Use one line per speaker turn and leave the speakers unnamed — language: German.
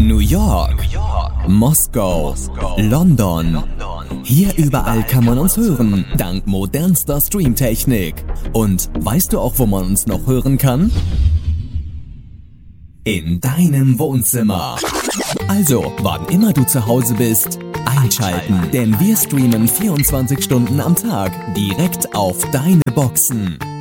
New York, Moskau, London. Hier überall kann man uns hören, dank modernster Streamtechnik. Und weißt du auch, wo man uns noch hören kann? In deinem Wohnzimmer. Also, wann immer du zu Hause bist, einschalten, denn wir streamen 24 Stunden am Tag direkt auf deine Boxen.